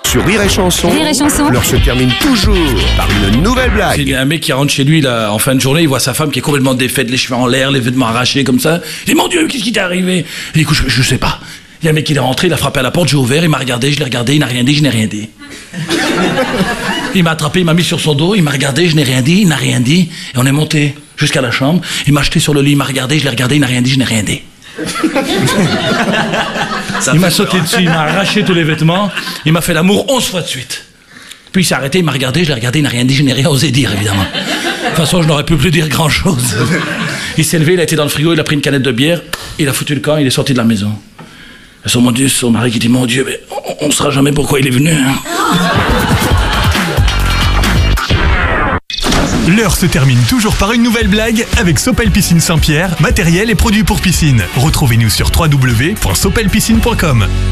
Sur Rire et Chanson, Rire et Chanson. l'heure se termine toujours par une nouvelle blague. Il y a un mec qui rentre chez lui là, en fin de journée, il voit sa femme qui est complètement défaite, les cheveux en l'air, les vêtements arrachés comme ça. Il dit mon Dieu, qu'est-ce qui t'est arrivé? Il dit écoute, je sais pas. Il y a un mec qui est rentré, il a frappé à la porte, j'ai ouvert, il m'a regardé, je l'ai regardé, il n'a rien dit, je n'ai rien dit. Il m'a attrapé, il m'a mis sur son dos, il m'a regardé, je n'ai rien dit, il n'a rien dit. Et on est monté jusqu'à la chambre, il m'a jeté sur le lit, il m'a regardé, je l'ai regardé, il n'a rien dit, je n'ai rien dit. Il m'a sauté dessus, il m'a arraché tous les vêtements, il m'a fait l'amour 11 fois de suite. Puis il s'est arrêté, il m'a regardé, je l'ai regardé, il n'a rien dit, je n'ai rien osé dire évidemment. De toute façon, je n'aurais pu plus dire grand chose. Il s'est levé, il a été dans le frigo, il a pris une canette de bière, il a foutu le camp, il est sorti de la maison. Et son mari qui dit mon Dieu, mais on ne saura jamais pourquoi il est venu. Hein. L'heure se termine toujours par une nouvelle blague avec Sopel Piscine Saint-Pierre, matériel et produits pour piscine. Retrouvez-nous sur www.sopelpiscine.com.